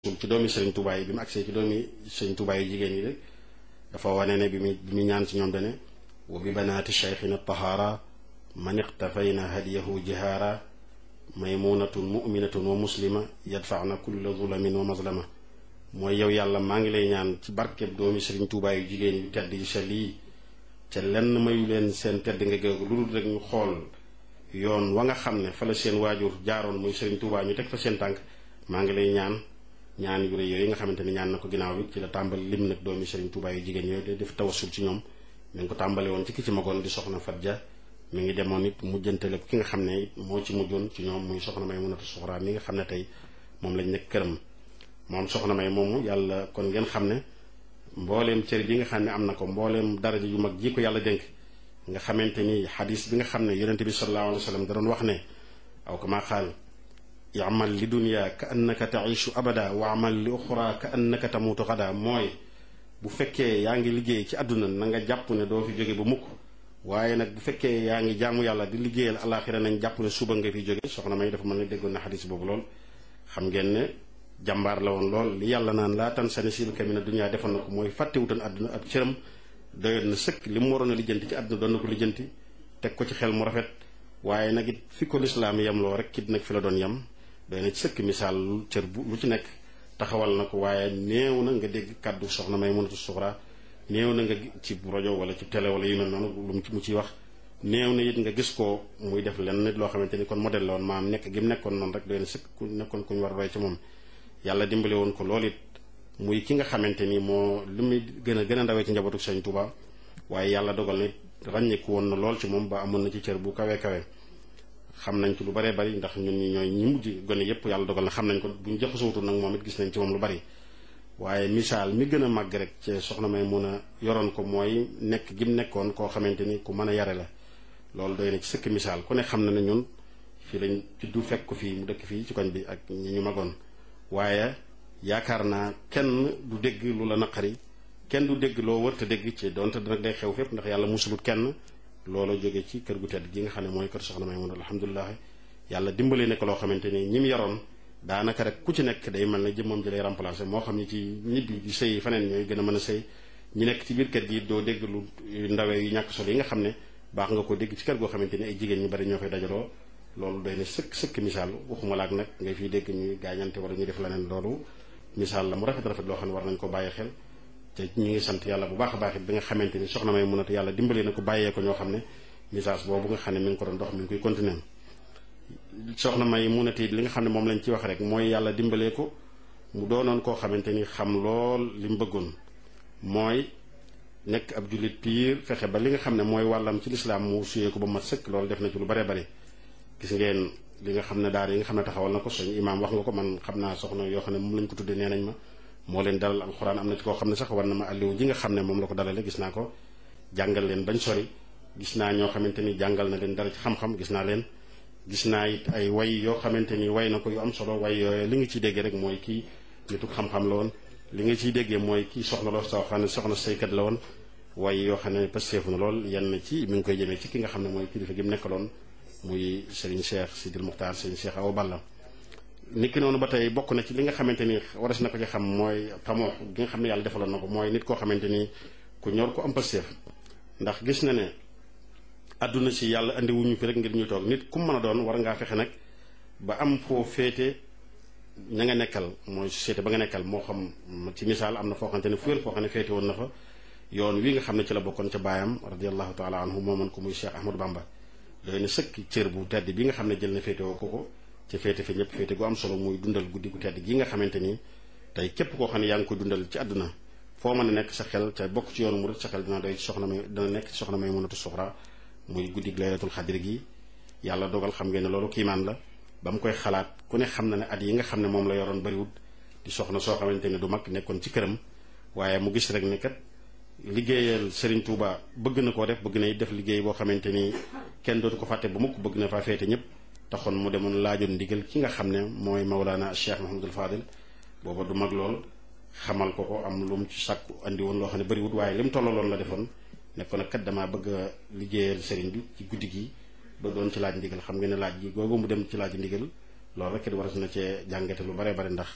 ci doomi Serigne Touba yi bi mu agsee ci doomi Serigne Touba yi jigéen yi rek dafa wane ne bi mu ñaan ci ñoom dane wa bi banaati cheikhina tahaara man iqtafayna hadiyahu jihaara maymunatun muminatun wa muslima yadfaana kulla zulamin wa mazlama mooy yow yàlla maa ngi lay ñaan ci barkeb doomi Serigne Touba yu jigéen yu tedd yi sell yi ca lenn mayu leen seen tedd nga géegu lu dul rek ñu xool yoon wa nga xam ne fa la seen waajur jaaroon muy Serigne Touba ñu teg fa seen tànk maa ngi lay ñaan yu rëy yooyu nga xamante ni ñaan na ko ginnaaw bi ci la tàmbali lim nag doomi Serigne Touba yu jigéen yooyu def tawassul ci ñoom mi ngi ko tàmbale woon ci ki ci magoon di soxna Fatja mi ngi demoon it mujjantale ki nga xam ne it moo ci mujjoon ci ñoom muy soxna Maymunatu Suxra mi nga xam ne tey moom lañ nekk këram moom soxna May moomu yàlla kon ngeen xam ne mbooleem cër bi nga xam ne am na ko mbooleem daraja yu mag ji ko yàlla dénk nga xamante ni xadis bi nga xam ne yonente bi sallallahu alayhi wa sallam da doon wax ne aw kama qaal yamal li dunya ka annaka taishu abada wa amal li uxra ka annaka tamutu xada mooy bu fekkee yaa ngi liggéey ci àdduna na nga jàpp ne doo fi jóge ba mukk waaye nag bu fekkee yaa ngi jaamu yàlla di liggéeyal alaxira nañ jàpp ne suba nga fi jóge soxna May dafa mën ne déggoon na xadis boobu lool xam ngeen ne jàmbaar la woon lool li yàlla naan laa tan sani silka mina dunya defoon na ko mooy fàttewutoon àdduna ab cëram doyoon na sëkk li mu waroon a lijjanti ci àdduna doon na ko lijjanti teg ko ci xel mu rafet waaye nag it fi ko lislaam yem loo rek kit nag fi la doon yem doy na ci sëkk misaal cër bu lu ci nekk taxawal na ko waaye néew na nga dégg kàddu soxna Maymunatu Suxra néew na nga ci rajo wala ci télé wala yu mel noonu lu mu ciy wax néew na it nga gis ko muy def lenn nit loo xamante ni kon modèle la woon maam nekk gi mu nekkoon noonu rek doy na sëkk ku nekkoon ku ñu war a roy ci moom yàlla dimbale woon ko loolu it muy ki nga xamante ni moo li muy gën a ndawee ci njabootu Sëñ Tuuba waaye yàlla dogal na ràññeeku woon na lool ci moom ba amoon na ci cër bu kawe xam nañ ci lu baree bari ndax ñun ñi ñooy ñi mujj gone yépp yàlla dogal na xam nañ ko buñ jaxasootu nag moom it gis nañ ci moom lu bari waaye misaal mi gën a màgg rek ci soxna May mun a yoroon ko mooy nekk gi mu nekkoon koo xamante ni ku mën a yare la loolu doy na ci sëkk misaal ku ne xam na ne ñun fii lañ juddu fekk ko fii mu dëkk fii ci koñ bi ak ñi ñu magoon waaye yaakaar naa kenn du dégg lu la naqari kenn du dégg loo wërta dégg ci donte nag day xew fépp ndax yàlla musulut kenn loolu jóge ci kër gu tedd gi nga xam ne mooy kër soxna May mun alhamdulilah yàlla dimbale nekk loo xamante ni ñi mu yaroon daanaka rek ku ci nekk day mel ne jëmmam ji lay remplacer moo xam ni ci ñibbi di sëy faneen ñooy gën a mën a sëy ñi nekk ci biir kër gi doo dégg lu ndawee yu ñàkk solo yi nga xam ne baax nga ko dégg ci kër goo xamante ni ay jigéen ñu bari ñoo fay dajaloo loolu doy na sëkk misaal waxuma laak nag ngay fiy dégg ñuy gaañante wala ñuy def leneen loolu misaal la mu rafet loo xam ne war nañ ko bàyyi xel te ñu ngi sant yàlla bu baax a baax it bi nga xamante ni soxna May munatu yàlla dimbali na ko bàyyee ko ñoo xam ne message boobu nga xam ne mi ngi ko doon dox mi ngi koy continuer soxna May munatu li nga xam ne moom lañ ci wax rek mooy yàlla dimbalee ko mu doonoon koo xamante ni xam lool li mu bëggoon mooy nekk ab jullit piir fexe ba li nga xam ne mooy wàllam ci lislaam mu suyee ko ba mat sëkk loolu def na ci lu bare bari gis ngeen li nga xam ne daara yi nga xam ne taxawal na ko suñu imaam wax nga ko man xam naa soxna yoo xam ne moom lañ ko tuddee nee nañ ma moo leen dalal alxuraan am na ci koo xam ne sax war na ma àlliwu ji nga xam ne moom la ko dalale gis naa ko jàngal leen bañ sori gis naa ñoo xamante ni jàngal na leen dara ci xam-xam gis naa leen gis naa it ay way yoo xamante ni way na ko yu am solo way yooyu li nga ciy déggee rek mooy kii nitu xam-xam la woon li nga ciy déggee mooy kii soxna loo soo xam ne soxna saykat la woon way yoo xam ne pasteefu na lool yenn ci mi ngi koy jëmee ci ki nga xam ne mooy kilifa gi mu nekkaloon muy Serigne Cheikh Sidil Muxtaar Serigne Cheikh Awa Balla nit ki noonu ba tey bokk na ci li nga xamante ni waras na ko ci xam mooy tamoo gi nga xam ne yàlla defaloon na ko mooy nit koo xamante ni ku ñor ko am pasteef ndax gis na ne àdduna si yàlla andi wuñu fi rek ngir ñu toog nit ku mën a doon war ngaa fexe nag ba am foo féete ña nga nekkal mooy société ba nga nekkal moo xam ci misaal am na foo xamante ne fuyal foo xam ne féete woon na fa yoon wi nga xam ne ci la bokkoon ca baayam radiallahu taala anhu moomoon ko muy Cheikh Ahmadou Bamba doy na sëkk cër bu tedd bi nga xam ne jël na féete woo ko ci féete fi ñëpp féete gu am solo muy dundal guddi gu tedd gi nga xamante ni tey képp koo xam ne yaa ngi koy dundal ci àdduna foo mën a nekk sa xel ca bokk ci yoonu murid sa xel dina doy ci soxna May dina nekk ci soxna Maymunatu Suxra muy guddi laylatul xadri gi yàlla dogal xam ngeen ne loolu kiimaan la ba mu koy xalaat ku ne xam na ne at yi nga xam ne moom la yoroon bariwut di soxna soo xamante ne du mag nekkoon ci këram waaye mu gis rek ne kat liggéeyal Serigne Touba bëgg na koo def bëgg na def liggéey boo xamante ni kenn dootu ko fàtte ba mukk bëgg na faa féete ñëpp taxoon mu demoon laajoon ndigal ki nga xam ne mooy Mawlana Cheikh Mahamadul Fadil booba du mag lool xamal ko am lu mu ci sàkku andi woon loo xam ne bariwut waaye li mu tollaloon la defoon ne ko nag kat damaa bëgg a liggéeyal Serigne bi ci guddi gi ba doon ci laaj ndigal xam ngeen ne laaj gi googu mu dem ci laaj ndigal loolu rek it war na cee jàngate lu bare bare ndax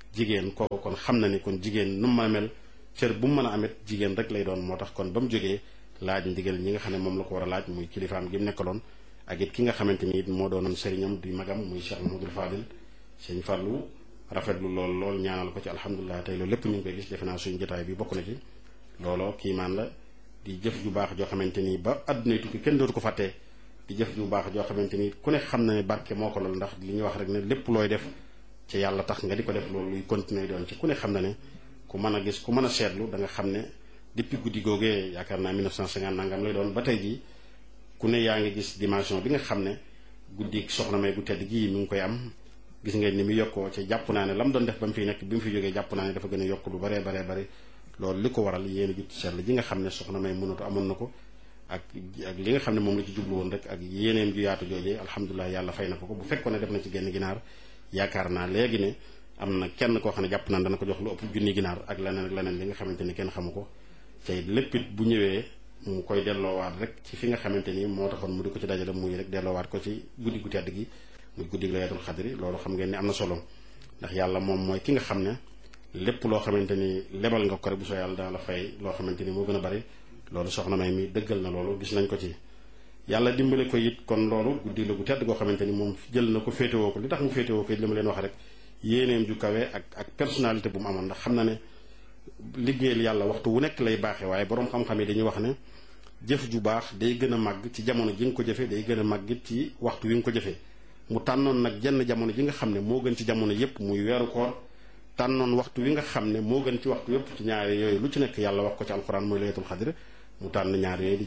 jigéen kooku kon xam na ni kon jigéen nu mu mën a mel cër bu mu mën a amit jigéen rek lay doon moo tax kon ba mu jógee laaj ndigal ñi nga xam ne moom la ko war a laaj muy kilifaam gi mu nekkaloon ak it ki nga xamante ni it moo doonoon sëriñam di magam muy Cheikh Mamadou Fadil sëñ Fallou rafetlu lool ñaanal ko ci alhamdulilah tey loolu lépp ñu ngi koy gis defe naa suñu jotaay bi bokk na ci looloo kiimaan la di jëf ju baax joo xamante ni ba àdduna tukki kenn dootu ko fàttee di jëf ju baax joo xamante ni ku ne xam na ne barke moo ko lool ndax li ñuy wax rek ne lépp looy def ci yàlla tax nga di ko def loolu luy continuer doon ci ku ne xam na ne ku mën a gis ku mën a seetlu da nga xam ne depuis guddi googee yaakaar naa 1950 nangam lay doon ba tey jii ku ne yaa ngi gis dimension bi nga xam ne guddi soxna May gu tedd gii mi ngi koy am gis ngeen ni mu yokkoo ci jàpp naa ne la mu doon def ba mu fiy nekk bi mu fi jógee jàpp naa ne dafa gën a yokk lu baree bari loolu li ko waral yéen a jut seetlu ji nga xam ne soxna May mënatu amoon na ko ak li nga xam ne moom la ci jublu woon rek ak yéeneen ju yaatu joojee alhamdulilah yàlla fay na ko bu fekkoon ne def na ci genn ginaar yaakaar naa léegi ne am na kenn koo xam ne jàpp naa dana ko jox lu ëpp junni ginaar ak leneen li nga xamante ni kenn xamu ko tey lépp it bu ñëwee mu koy delloowaat rek ci fi nga xamante ni moo taxoon mu di ko ci dajale muy rek delloowaat ko ci guddi gu tedd gi muy guddi gi laylatul xadri loolu xam ngeen ni am na solo ndax yàlla moom mooy ki nga xam ne lépp loo xamante ni lebal nga ko rek bu soo yàlla dana la fay loo xamante ni moo gën a bari loolu soxna May mi dëggal na loolu gis nañ ko ci yàlla dimbale ko it kon loolu guddi la gu tedd goo xamante ni moom jël na ko féetewoo ko li tax mu féetewoo ko it li ma leen wax rek yéeneem ju kawe ak personnalité bu mu amoon ndax xam na ne liggéeyal yàlla waxtu wu nekk lay baaxee waaye boroom xam-xam yi dañuy wax ne jëf ju baax day gën a màgg ci jamono ji nga ko jëfee day gën a màgg it ci waxtu wi nga ko jëfee mu tànnoon nag jenn jamono ji nga xam ne moo gën ci jamono yépp muy weeru koor tànnoon waxtu wi nga xam ne moo gën ci waxtu yépp ci ñaari yooyu lu ci nekk yàlla wax ko ci alxuraan mooy laylatul xadr mu tànn ñaar yooyu di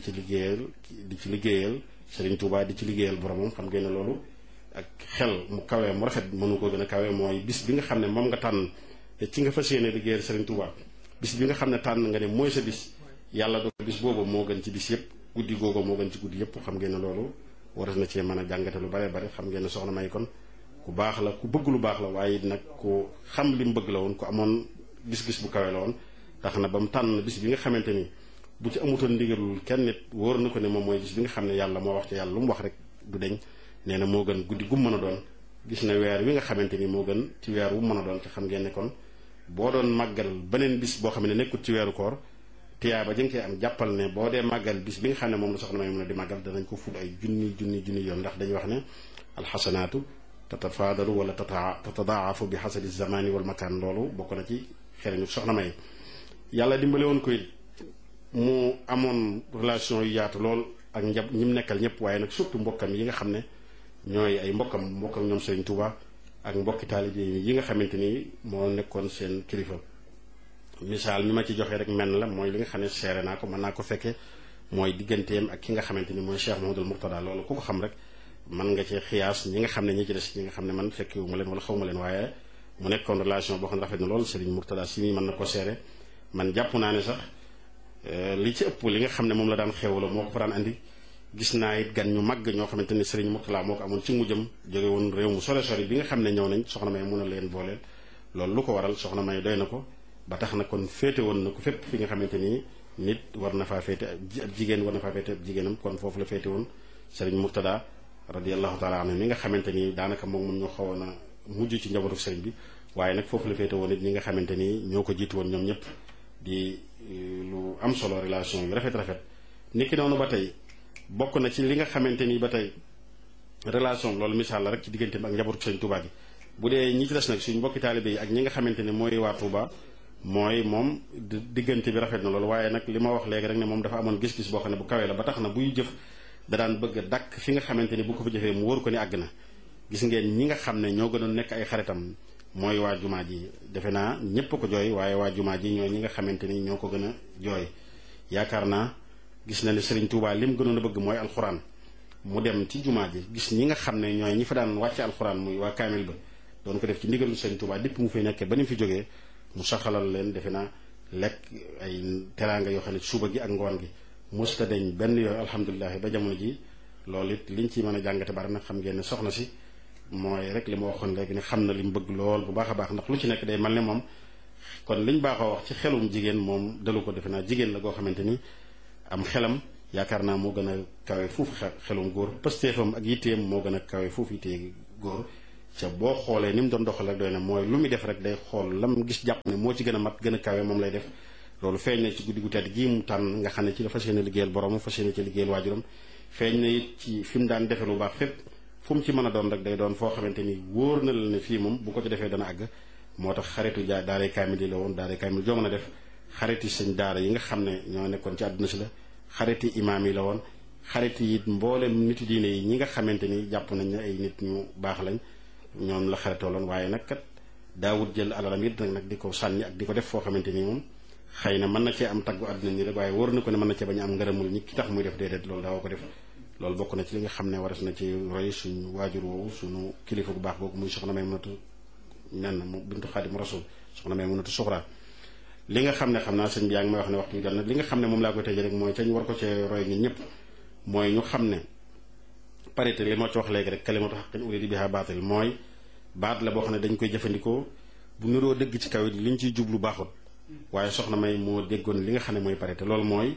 ci liggéeyal Serigne Touba di ci liggéeyal boromam xam ngeen ne loolu ak xel mu kawee mu rafet mënu ko gën a kawee mooy bis bi nga xam ne moom nga tànn te ci nga fas yéene liggéeyal Serigne Touba bis bi nga xam ne tànn nga ne mooy sa bis yàlla do bis boobu moo gën ci bis yépp guddi googu moo gën ci guddi yépp xam ngeen ne loolu waras na cee mën a jàngate lu bare xam ngeen ne soxna May kon ku baax la ku bëgg lu baax la waaye nag ku xam li mu bëgg la woon ku amoon gis-gis bu kawe la woon tax na ba mu tànn bis bi nga xamante ni bu ci amutoon ndigalul kenn nit wóor na ko ne moom mooy bis bi nga xam ne yàlla moo wax ci yàlla lu mu wax rek du deñ nee na moo gën guddi gu mën a doon gis na weer wi nga xamante ni moo gën ci weer wu mën a doon te xam ngeen ne kon boo doon màggal beneen bis boo xam ne nekkul ci weeru koor tiyaaba ji nga koy am jàppal ne boo dee màggal bis bi nga xam ne moom la soxna May mën a di màggal danañ ko ful ay junni yoon ndax dañuy wax ne alxasanaatu tatafaadalu wala tatadaafu bi xasabi zamani wal makaan loolu bokk na ci xereñu soxna May yàlla dimbale woon koy mu amoon relation yu yaatu lool ak ñi mu nekkal ñëpp waaye nag surtout mbokkam yi nga xam ne ñooy ay mbokkam ñoom Serigne Touba ak mbokki taalibe yi nga xamante ni moo nekkoon seen kilifa misaal mi ma ci joxe rek menn la mooy li nga xam ne seere naa ko mën naa ko fekkee mooy digganteem ak ki nga xamante ni mooy Cheikh Mouhamadoul Mourtada loolu ku ko xam rek mën nga ci xiyaas ñi nga xam ne ñi ci des ñi nga xam ne man fekkiwu ma leen wala xaw ma leen waaye mu nekkoon relation boo xam ne rafet na lool Serigne Mourtada si mi mën na ko seere man jàpp naa ne sax li ci ëpp li nga xam ne moom la daan xewloo moo ko fa daan andi gis naa it gan ñu màgg ñoo xamante ni Serigne Mourtada moo ko amoon ci mujjam jóge woon réew mu sore bi nga xam ne ñëw nañ soxna May mun a leen booleel loolu lu ko waral soxna May doy na ko ba tax na kon féete woon na ko fépp fi nga xamante ni nit war na faa féete ab jigéen war na faa féete ab jigéenam kon foofu la féete woon Serigne Mourtada radiyallahu taala anhu mi nga xamante ni daanaka moom ñoo xawoon a mujj ci njabootu Serigne bi waaye nag foofu la féete woon it ñi nga xamante ni ñoo ko jiitu woon ñoom ñëpp di lu am solo relation yu rafet niki noonu ba tey bokk na ci li nga xamante ni ba tey relation loolu misaal la rek ci diggante ak njabootu Serigne Touba gi bu dee ñi ci des nag suñ mbokki taalibe yi ak ñi nga xamante ni mooy waa Touba mooy moom diggante bi rafet na loolu waaye nag li ma wax léegi rek ne moom dafa amoon gis-gis boo xam ne bu kawee la ba tax na buy jëf da daan bëgg a dakk fi nga xamante ni bu ko fa jëfee mu wóor ko ni àgg na gis ngeen ñi nga xam ne ñoo gënoon nekk ay xaritam mooy waa jumaa ji defe naa ñépp ko jooy waaye waa jumaa ji ñooy ñi nga xamante ni ñoo ko gën a jooy yaakaar naa gis na ne Serigne Touba lim gënoon a bëgg mooy alxuraan mu dem ci jumaa ji gis ñi nga xam ne ñooy ñi fa daan wàcce alxuraan muy waa kaamil ba doon ko def ci ndigalu Serigne Touba dépp mu fay nekkee ba ni mu fi jógee mu saxalal leen defe naa lekk ay teraanga yoo xam ne suba gi ak ngoon gi musta deñ benn yooyu alhamdulilah ba jamono ji loolu it liñ ci mën a jàngate bari nag xam ngeen ne soxna si mooy rek li ma waxoon léegi ne xam na li mu bëgg lool bu baax a baax ndax lu ci nekk day mel ne moom kon liñ baaxoo wax ci xelum jigéen moom dalu ko defe naa jigéen la goo xamante ni am xelam yaakaar naa moo gën a kawe fuufu xelum góor pëstéefam ak yitteem moo gën a kawe fuufu yittee góor ca boo xoolee ni mu doon doxal rek doy na mooy lu muy def rek day xool lam gis jàpp ne moo ci gën a mat gën a kawe moom lay def loolu feeñ na ci guddi gu tedd gii mu tànn nga xam ne ci la fas yéene liggéeyal borom fas yéene ci liggéeyal waajuram feeñ na it ci fi mu daan defe lu baax fépp fu mu ci mën a doon rek day doon foo xamante ni wóor na la ne fii moom bu ko ci defee dana àgg moo tax xaritu daaray kaamil yi la woon daaray kaamil joo mën a def xariti sëñ daara yi nga xam ne ñoo nekkoon ci àdduna si la xariti imaam yi la woon xariti it mboolem niti diine yi ñi nga xamante ni jàpp nañ ne ay nit ñu baax lañ ñoom la xaritoo loon waaye nag kat daawut jël alalam it nag di ko sànni ak di ko def foo xamante ni moom xëy na mën na cee am taggu àdduna ñi rek waaye wóor na ko ne mën na cee bañ a am ngërëmul ñi ki tax muy def déedéet loolu daawoo ko def loolu bokk na ci li nga xam ne waras na ci roy suñu waajur woowu suñu kilifa gu baax googu muy soxna Maymunatu nen mu bintu Xaadim Rasul soxna Maymunatu Suxra li nga xam ne xam naa sëñ bi yaa ngi may wax ne waxtu bi jot na li nga xam ne moom laa koy tëjee rek mooy ca ñu war ko cee roy ñun ñëpp mooy ñu xam ne parité li moo ci wax léegi rek kalimatu haqqin urida biha baatil mooy baat la boo xam ne dañ koy jëfandikoo bu niroo dëgg ci kaw it liñ ciy jublu baaxul waaye soxna May moo déggoon li nga xam ne mooy parité loolu mooy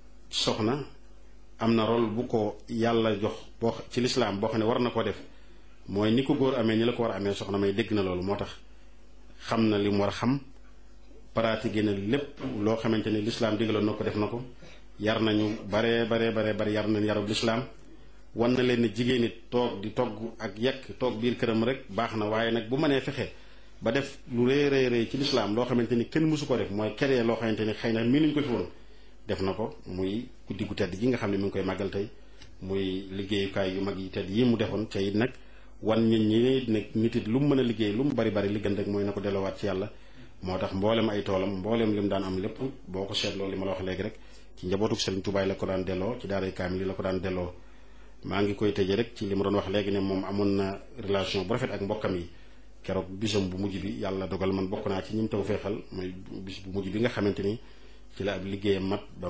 soxna am na rôle bu ko yàlla jox boo ci lislaam boo xam ne war na koo def mooy ni ko góor amee ni la ko war a amee soxna May dégg na loolu moo tax xam na li mu war a xam pratiqué na lépp loo xamante ni lislaam digaloon na ko def na ko yar nañu bare yar nañ yarub lislaam wan na leen ne jigéen nit toog di togg ak yekk toog biir këram rek baax na waaye nag bu mënee fexe ba def lu rëy ci lislaam loo xamante ni kenn mësu ko def mooy keree loo xamante ni xëy na mii nuñ ko fi woon def na ko muy guddi gu tedd gi nga xam ne mi ngi koy màggal tey muy liggéeyukaay yu mag yi tedd yi mu defoon ca it nag wan nit ñi nag nit it lu mu mën a liggéey lu mu bari li gën rek mooy na ko delloowaat ci yàlla moo tax mboolem ay toolam mboolem li mu daan am lépp boo ko seetloo li ma la wax léegi rek ci njabootuk Sëriñ Tuubaa la ko daan delloo ci daaray kaamil yi la ko daan delloo maa ngi koy tëje rek ci li ma doon wax léegi ne moom amoon na relation bu rafet ak mbokkam yi keroog bisam bu mujj bi yàlla dogal man bokk naa ci ñim taw feexal mooy bis bu mujj bi nga xamante ni ci la ab liggéeyam mat ba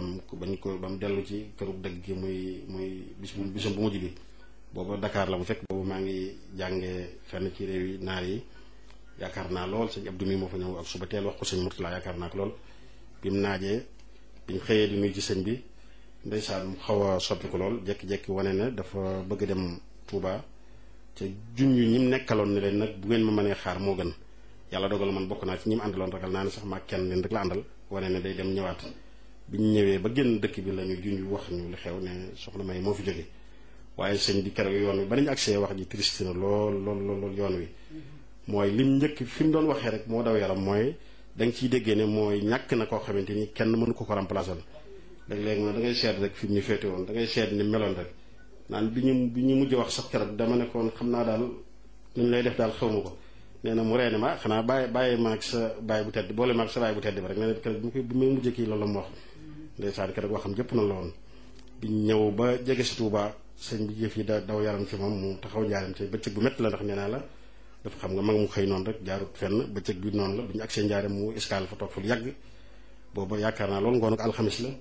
mu dellu ci kërug dëgg gi muy bisam bu mujj bi booba Dakar la mu fekk boobu maa ngi jàngee fenn ci réew yi naar yi yaakaar naa lool sëñ Abdou mi moo fa ñëw ak suba teel wax ko sëñ Murtala yaakaar naa ko lool bi mu naajee biñ xëyee di nuyu ci sëñ bi ndeysaan mu xaw a soppi ko lool jekki-jekki wane ne dafa bëgg dem Touba ca junj ñi mu nekkaloon ne leen nag bu ngeen ma mënee xaar moo gën yàlla dogal man bokk naa ci ñi mu àndaloon ragal naa ne sax maa kenn leen rek la àndal wane ne day dem ñëwaat biñ ñëwee ba génn dëkk bi la ñu junj wax ñu li xew ne soxna May moo fi jóge waaye sëñ bi keroog yoon wi ba nañu agsee wax ji triste na lool yoon wi mooy lim njëkk fi mu doon waxee rek moo daw yaram mooy da nga ciy déggee ne mooy ñàkk na koo xamante ni kenn mënu ko remplacer léeg-léeg da ngay seet rek fi mu ñu féete woon da ngay seet ni meloon rek naan bi ñu mujj wax sax keroog dama ne koon xam naa daal nuñ lay def daal xaw ma ko nee na mu reene ma xanaa bàyyi maag sa baay bu tedd boole maag sa baay bu tedd bi rek nee na keroog bi may mujj kii loolu la mu wax ndeysaan keroog waxam jëpp na la woon biñ ñëw ba jege si Touba sëñ bi jëf yi daw yaram ci moom mu taxaw njaaram ci bëccëg bu métti la ndax nee naa la dafa xam nga mag mu xëy noonu rek jaarut fenn bëccëg bi noonu la bi ñu agsee njaaram mu escale fa toog fa lu yàgg booba yaakaar naa loolu ngoon ak alxamis la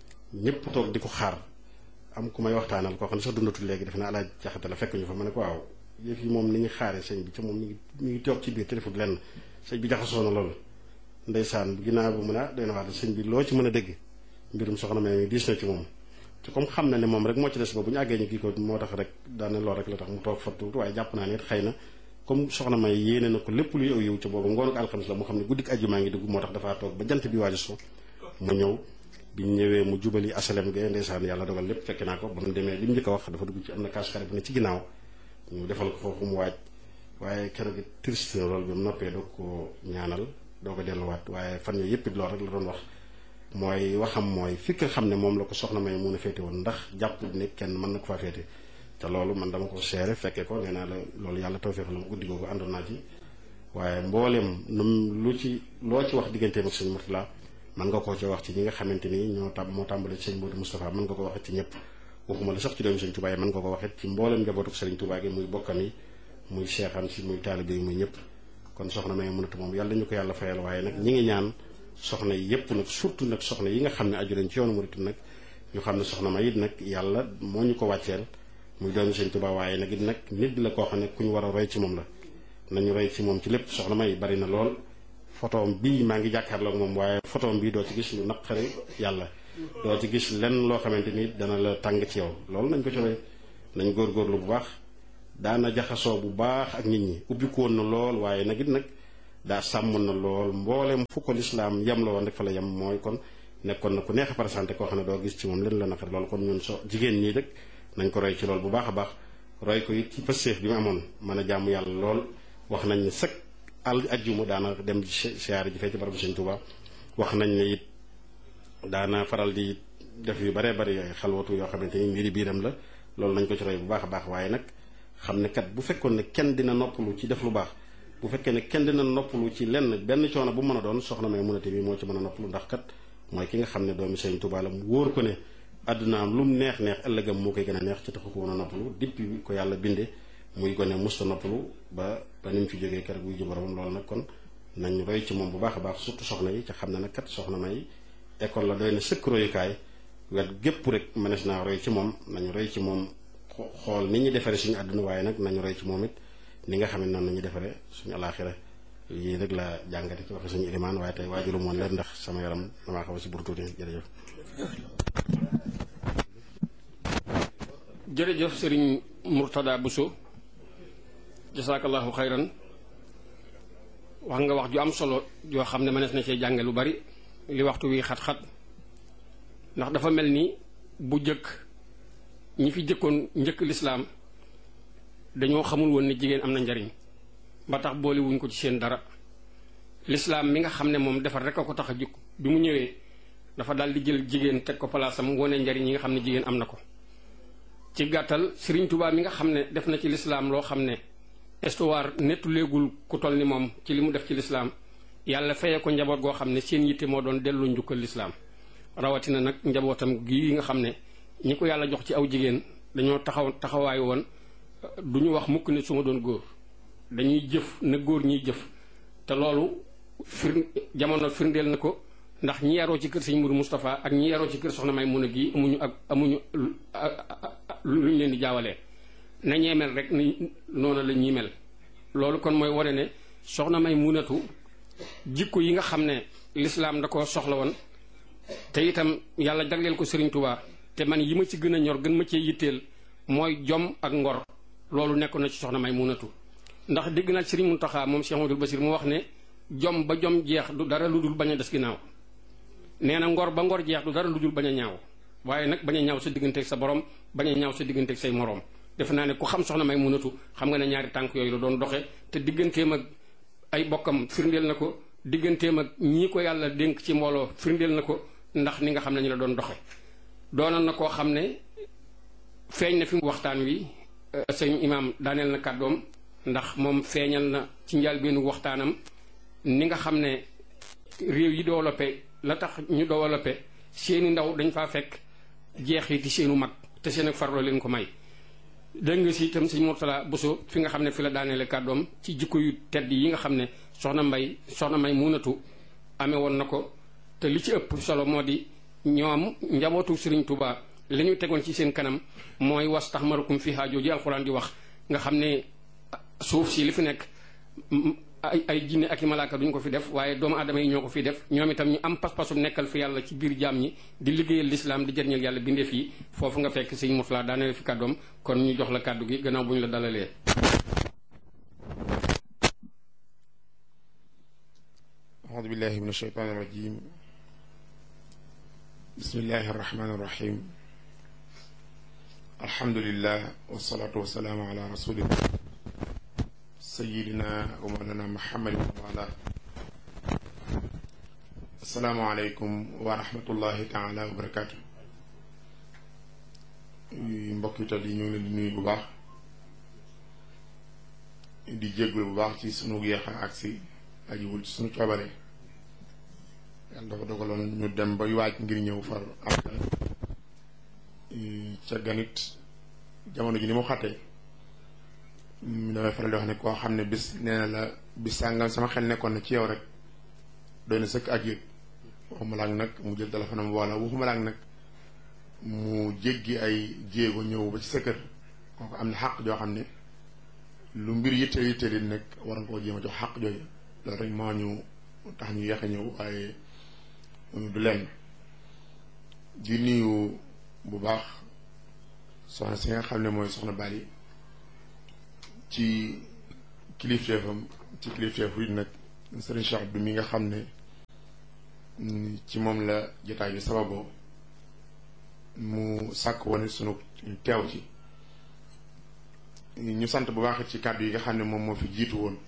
ñëpp toog di ko xaar am ku may waxtaanal koo xam ne sax dundatul léegi def na alaaj jaxate la fekk ñu fa ma ne ko waaw yëf yi moom ni ñu xaaree sëñ bi ca moom ñu ngi toog ci biir téléphone lenn sëñ bi jaxasoo na loolu ndeysaan ginnaaw bu mun a doy na wax sëñ bi loo ci mën a dégg mbirum soxna May mi diis na ci moom te comme xam na ne moom rek moo ci des ba bu ñu àggee ñu kii ko moo tax rek daane lool rek la tax mu toog fa tuuti waaye jàpp naa ne it xëy na comme soxna May yéene na ko lépp luy aw yiw ca boobu ngoonu ko alxamis la mu xam ne guddik àjjuma ngi dugg moo tax dafaa toog ba jant bi waaju so mu ñëw biñ ñëwee mu jubali asalem ge ndeysaan yàlla dogal lépp fekk naa ko ba mu demee li mu njëkk a wax dafa dugg ci am na kaas xare bu ne ci ginnaaw ñu defal ko foofu mu waaj waaye keroog triste na loolu bi mu noppee doog ko ñaanal doo ko delluwaat waaye fan yooyu yëpp it loolu rek la doon wax mooy waxam mooy fi nga xam ne moom la ko soxna May mun a féete woon ndax jàpp ne kenn mën na ko faa féete te loolu man dama ko seere fekkee ko nee naa la loolu yàlla tawfeex la mu guddi googu àndoon naa ci waaye mbooleem loo ci wax digganteem ak sëñ Murtala mën nga koo ci wax ci ñi nga xamante ni moo tàmbale ci sëñ Modou Moustapha mën nga ko waxit ci ñëpp waxuma la sax ci doomu sëñ Touba yi mën nga ko waxit ci mbooleem njabootu sëriñ Touba gi muy bokkam yi muy seexam si muy taalibe yi muy ñëpp kon soxna May mënatu moom yàlla ñu ko yàlla fayal waaye nag ñi ngi ñaan soxna yi yëpp nag surtout nag soxna yi nga xam ne aju nañ ci yoonu murit nag ñu xam ne soxna May it nag yàlla moo ñu ko wàcceel muy doomu sëñ Touba waaye nag it nag nit la koo xam ne ku ñu war a roy ci moom la nañu roy ci moom ci lépp soxna May bari na lool photoom bii maa ngi jàkkaarloog moom waaye photoom bii doo ci gis lu naqari yàlla doo ci gis lenn loo xamante ni dana la tàng ci yow loolu nañ ko ci roy nañ góorgóorlu bu baax daana jaxasoo bu baax ak nit ñi ubbiku woon na lool waaye nag it nag daa sàmmoon na lool mboolem fu ko lislaam yem la woon rek fa la yem mooy kon nekkoon na ku neex a présenté koo xam ne doo gis ci moom leen la naqari loolu kon ñun jigéen ñii rek nañ ko roy ci lool bu baax a baax roy ko it ci pëstéef bi mu amoon mën a jaamu yàlla lool wax nañ ne sëkk ajjuma daana dem siyaare ji fee ci barabu Sëñ Tuubaa wax nañ ne it daana faral di def yu baree bari ay xalwatu yoo xamante ni mbiri biiram la loolu nañ ko ci roy bu baax a baax waaye nag xam ne kat bu fekkoon ne kenn dina noppalu ci def lu baax bu fekkee ne kenn dina noppalu ci lenn benn coono bu mën a doon soxna Maymunatu bi moo ci mën a noppalu ndax kat mooy ki nga xam ne doomi Sëñ Tuubaa la mu wóor ko ne àddunaam lu mu neex neex ëllëgam moo koy gën a neex ci taxu ko woon a noppalu depuis ko yàlla binde muy gone musta noppalu ba ni mu fi jógee keroog buy ji boromam loolu nag kon nañ roy ci moom bu baax a baax surtout soxna yi ca xam ne nag kat soxna May école la doy na sëkk royukaay wet gépp rek mënees naa roy ci moom nañu roy ci moom xool ni ñu defaree suñu àdduna waaye nag nañu roy ci moom it ni nga xam ne noonu nañu defaree suñu alaaxira yii rek la jàngate ci waxe suñu ilimaan waaye tey waajulu moon leen ndax sama yaram damaa xaw a si burtuuti jërëjëf jërëjëf sëriñ Murtada Bousso jasaakallahu xayran wax nga wax ju am solo joo xam ne mënees na cee jànge lu bari li waxtu wi xat-xat ndax dafa mel ni bu jëkk ñi fi jëkkoon njëkk lislaam dañoo xamul woon ne jigéen am na njariñ ba tax boole wuñ ko ci seen dara lislaam mi nga xam ne moom defar rek a ko tax a jukk bi mu ñëwee dafa daal di jël jigéen teg ko palaasam wone njariñ yi nga xam ne jigéen am na ko ci gàttal Sëriñ Tuubaa mi nga xam ne def na ci lislaam loo xam ne histoire nettu léegul ku toll ni moom ci li mu def ci lislaam yàlla fayee ko njaboot goo xam ne seen yitte moo doon dellu njukkal lislaam rawatina nag njabootam gi nga xam ne ñi ko yàlla jox ci aw jigéen dañoo taxawaay woon du ñu wax mukk ne su ma doon góor dañuy jëf na góor ñiy jëf te loolu jamono firndeel na ko ndax ñi yaroo ci kër sëñ Mourou Moustapha ak ñi yaroo ci kër soxna Maymuna gi amuñu lu ñu leen di jaawalee nañee mel rek ni noonu la ñuy mel loolu kon mooy wane ne soxna Maymunatu jikko yi nga xam ne lislaam da ko soxla woon te itam yàlla jagleel ko Sëriñ Tuubaa te man yi ma ci gën a ñor gën ma cee yitteel mooy jom ak ngor loolu nekk na ci soxna Maymunatu ndax dégg naa Sëriñ Muntaxa moom Cheikh Amadou Basir mu wax ne jom ba jom jeex du dara lu dul bañ a des ginnaaw nee na ngor ba ngor jeex du dara lu dul bañ a ñaaw waaye nag bañ a ñaaw sa digganteeg sa borom bañ a ñaaw sa digganteeg say moroom defe naa ne ku xam soxna Maymunatu xam nga ne ñaari tànk yooyu la doon doxe te digganteem ak ay bokkam firndeel na ko digganteem ak ñii ko yàlla dénk ci mbooloo firndeel na ko ndax ni nga xam ne ñu la doon doxe doonoon na koo xam ne feeñ na fi waxtaan wi sëñ imaam daaneel na kàddoom ndax moom feeñal na ci njëlbéenu waxtaanam ni nga xam ne réew yi développé la tax ñu développé seeni ndaw dañ faa fekk jeexiti seenu mag te seen ak farloo leen ko may dégg nga si itam sëñ Murtada Bousso fi nga xam ne fi la daaneele kàddoom ci jikko yu tedd yi nga xam ne soxna Maymunatu amee woon na ko te li ci ëpp solo moo di ñoom njabootu Sëriñ Tuubaa li ñu tegoon ci seen kanam mooy wastaxmarukum fiihaa jooju alxuraan di wax nga xam ne suuf si li fi nekk ay jinne ak i malaaka duñ ko fi def waaye doomu aadama yi ñoo ko fi def ñoom itam ñu am pas-pasu nekkal fi yàlla ci biir jaam ñi di liggéeyal lislaam di jëriñal yàlla bindeef yi foofu nga fekk sëñ Murtada daaneel fi kàddoom kon ñu jox la kàddu gi gannaaw bu ñu la dalalee. audu billahi min ashaytaani rajim bismillahi arrahmani irrahim alhamdulillah wasalaatu wasalaamu ala rasulillah sayidina wa mawlana muhammadin wa ala assalaamu aleykum wa rahmatullahi taala wa barakaatu mbokk yi tedd yi ñu ngi leen di nuyu bu baax di jéggul bu baax ci sunu yeexa agsi ajiwul ci sunu coobare yàlla dafa dogaloon ñu dem ba waaj ngir ñëw far am ca ganit jamono ji ni mu xattee damay faral di wax ne koo xam ne bis nee na la bis sàngam sama xel nekkoon na ci yow rek doy na sëkk ak yëg waxuma laak nag mu jël téléphone am wala waxuma laak nag mu jéggi ay jéego ñëw ba ci sa kër kooku am na xàq joo xam ne lu mbir yitteel nag war nga koo jéem a jox xàq jooju loolu rek moo ñu tax ñu yéex a ñëw waaye du lenn di nuyu bu baax soxna si nga xam ne mooy soxna Bali ci kilifteefam ci kilifteefu it nag sëriñ Cheikh Abdou mi nga xam ne ci moom la jotaay bi sababoo mu sàkk woon sunu teew ci ñu sant bu baax ci kàddu yi nga xam ne moom moo fi jiitu woon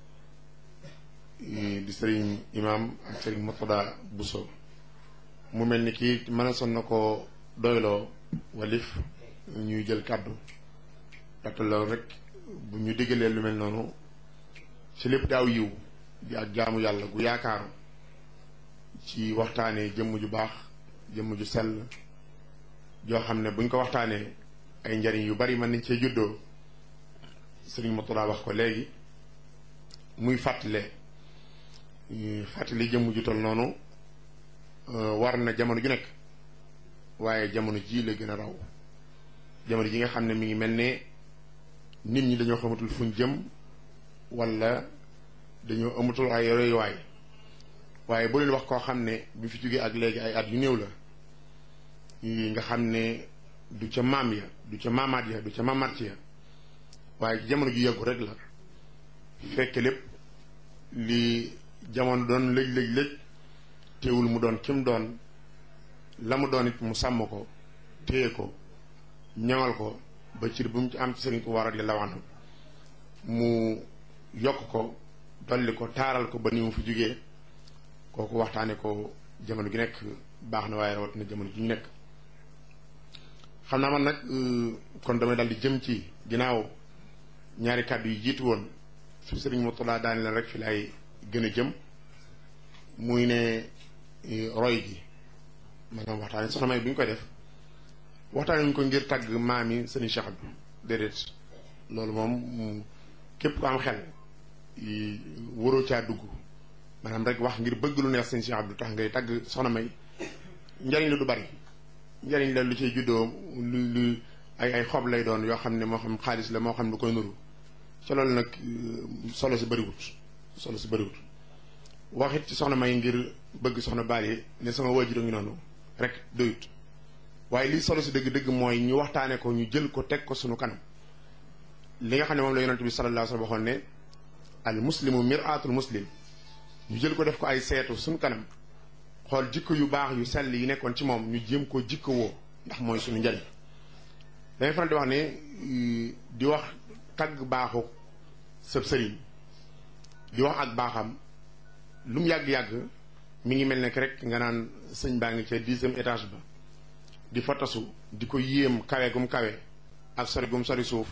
di sëriñ imam ak sëriñ Murtada Bousso mu mel ni kii mën a son na ko doyloo walif ñuy jël kàddu ndaxte loolu rek bu ñu diggalee lu mel noonu ci lépp daaw yiw di ak jaamu yàlla gu yaakaaru ci waxtaanee jëmm ju baax jëmm ju sell joo xam ne buñ ko waxtaanee ay njariñ yu bari mën nañ cee juddoo sëriñ Murtada wax ko léegi muy fàttali jëmm ju tol noonu war na jamono ju nekk waaye jamono ji la gën a raw jamono ji nga xam ne mi ngi mel ne nit ñi dañoo xamatul fuñ jëm wala dañoo amatul ay royuwaay waaye bu leen wax koo xam ne bi fi jógee ak léegi ay at yu néew la nga xam ne du ca maam ya du ca maamaat ya du ca maamaat ya waaye jamono ju yàggu rek la fekk lépp li jamono doon lëj teewul mu doon kim doon la mu doon it mu sàmm ko téye ko ñaŋal ko ba cir bu mu ci am ci Sëriñ Tuubaa radiyallaahu anhu mu yokk ko dolli ko taaral ko ba ni mu fi jógee kooku waxtaane ko jamono gi nekk baax na waaye rawat na jamono ji ñu nekk xam naa man nag kon damay dal di jëm ci ginnaaw ñaari kàddu yi jiitu woon su Sëriñ Murtada daani la rek fi laay gën a jëm muy ne roy gi maanaam waxtaane soxna May bi ñu koy def waxtaane ñu ko ngir tàgg maami Sëriñ Cheikh Abdou déedéet loolu moom képp ku am xel waroo caa dugg maanaam rek wax ngir bëgg lu neex Sëriñ Cheikh Abdou tax ngay tàgg soxna May njariñ la du bari njariñ la lu cay juddoo lu ay xob lay doon yoo xam ne moo xam xaalis la moo xam lu koy nuru ca loolu nag solo si bëriwut waxit ci soxna May ngir bëgg soxna Bally ne sama waajur a ngi noonu rek doyut waaye lii solo si dëgg-dëgg mooy ñu waxtaane ko ñu jël ko teg ko sunu kanam li nga xam ne moom la yonent bi sallallahu alayhi wa sallam waxoon ne al muslimu mir'atul muslim ñu jël ko def ko ay seetu sunu kanam xool jikko yu baax yu sell yi nekkoon ci moom ñu jéem ko jikko woo ndax mooy suñu njariñ dañuy faral di wax ne di wax tagg baaxu sëb sëriñ di wax ak baaxam lu mu yàgg-yàgg mi ngi mel ne rek nga naan sëñ baa ngi ca 10e étage ba di fa tasu di ko yéem kawe gum kawe ak sori gum sori suuf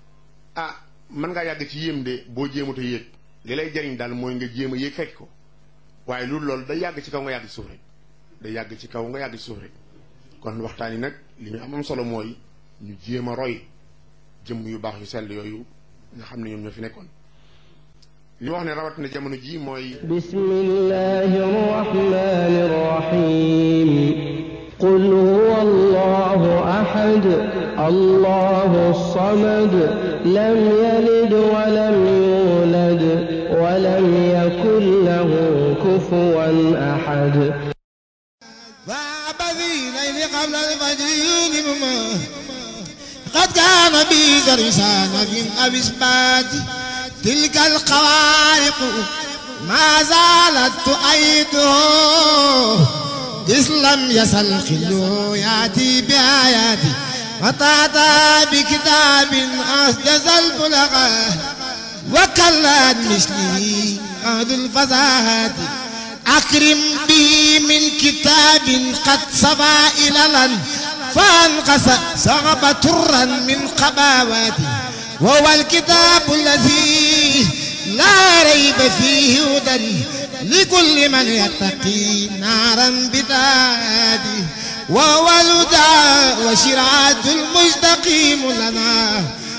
mën ngaa yàgg ci yéem de boo jéemut a yéeg li lay jariñ daal mooy nga jéem a yéeg fekk ko waaye loolu day yàgg ci kaw nga yàgg ci suuf rek day yàgg ci kaw nga yàgg ci suuf rek kon waxtaan yi nag li ñu am solo mooy ñu jéem a roy jëmm yu baax yu sell yooyu nga xam ne ñoom ñoo fi nekkoon li wax ne rawat na jamono ji mooy bismillahi rahmani rahim qul huwa allahu ahad allahu samad lam yalid wa lam yulad wa lam yakun lahu kufuwan ahad قبل الفجر قد كان بي درسان من أبسبات تلك الخوارق ما زالت تؤيده إذ لم يزل خلو يأتي بآياتي وتأتى بكتاب أحجز البلغة وكلت مثلي أهل الفزاهات أكرم بي من كتاب قد صفى إللا فانقص صغب ترا من قباواتي وهو الكتاب الذي لا ريب فيه هدى لكل من يتقي نارا بدادي وهو الهدى وشرعة المستقيم لنا